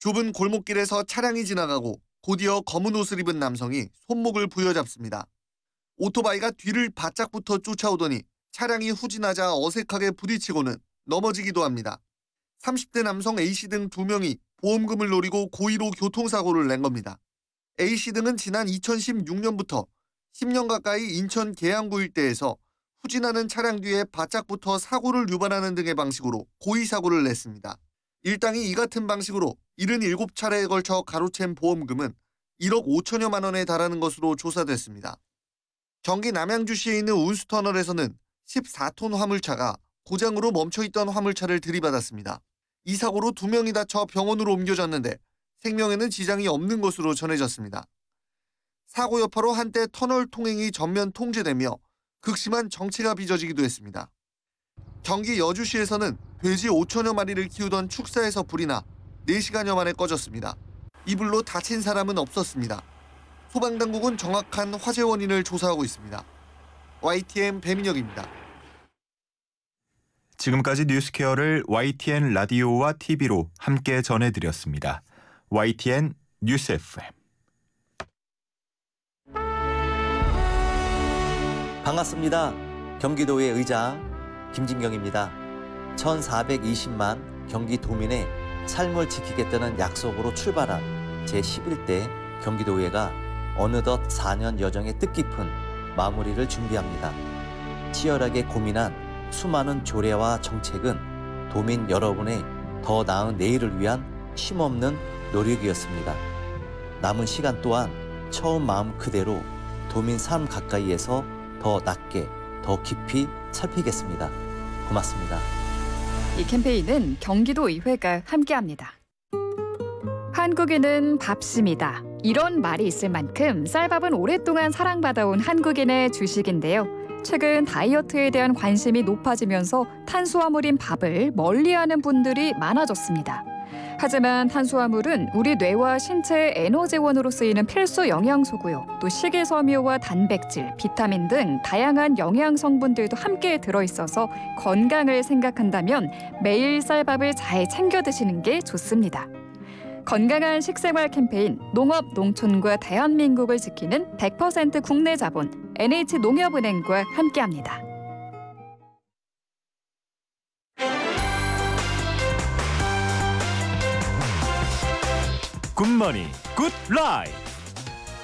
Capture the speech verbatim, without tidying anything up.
좁은 골목길에서 차량이 지나가고 곧이어 검은 옷을 입은 남성이 손목을 부여잡습니다. 오토바이가 뒤를 바짝붙어 쫓아오더니 차량이 후진하자 어색하게 부딪히고는 넘어지기도 합니다. 삼십 대 남성 A씨 등 두 명이 보험금을 노리고 고의로 교통사고를 낸 겁니다. A씨 등은 지난 이천십육 년부터 십 년 가까이 인천 계양구 일대에서 후진하는 차량 뒤에 바짝붙어 사고를 유발하는 등의 방식으로 고의 사고를 냈습니다. 일당이 이 같은 방식으로 칠십칠 차례에 걸쳐 가로챈 보험금은 일억 오천여만 원에 달하는 것으로 조사됐습니다. 경기 남양주시에 있는 운수터널에서는 십사 톤 화물차가 고장으로 멈춰있던 화물차를 들이받았습니다. 이 사고로 두 명이 다쳐 병원으로 옮겨졌는데 생명에는 지장이 없는 것으로 전해졌습니다. 사고 여파로 한때 터널 통행이 전면 통제되며 극심한 정체가 빚어지기도 했습니다. 경기 여주시에서는 돼지 오천여 마리를 키우던 축사에서 불이 나 네 시간여 만에 꺼졌습니다. 이 불로 다친 사람은 없었습니다. 소방당국은 정확한 화재 원인을 조사하고 있습니다. 와이티엔 배민혁입니다. 지금까지 뉴스케어를 와이티엔 라디오와 티비로 함께 전해드렸습니다. 와이티엔 뉴스 에프엠. 반갑습니다. 경기도의 의장 김진경입니다. 천사백이십만 경기도민의 삶을 지키겠다는 약속으로 출발한 제십일 대 경기도의회가 어느덧 사 년 여정의 뜻깊은 마무리를 준비합니다. 치열하게 고민한 수많은 조례와 정책은 도민 여러분의 더 나은 내일을 위한 쉼없는 노력이었습니다. 남은 시간 또한 처음 마음 그대로 도민 삶 가까이에서 더 낮게, 더 깊이 살피겠습니다. 고맙습니다. 이 캠페인은 경기도의회가 함께합니다. 한국인은 밥심이다. 이런 말이 있을 만큼 쌀밥은 오랫동안 사랑받아온 한국인의 주식인데요. 최근 다이어트에 대한 관심이 높아지면서 탄수화물인 밥을 멀리하는 분들이 많아졌습니다. 하지만 탄수화물은 우리 뇌와 신체의 에너지원으로 쓰이는 필수 영양소고요. 또 식이섬유와 단백질, 비타민 등 다양한 영양 성분들도 함께 들어있어서 건강을 생각한다면 매일 쌀밥을 잘 챙겨 드시는 게 좋습니다. 건강한 식생활 캠페인 농업, 농촌과 대한민국을 지키는 백 퍼센트 국내 자본 엔에이치농협은행과 함께합니다. 굿모닝 굿라이프.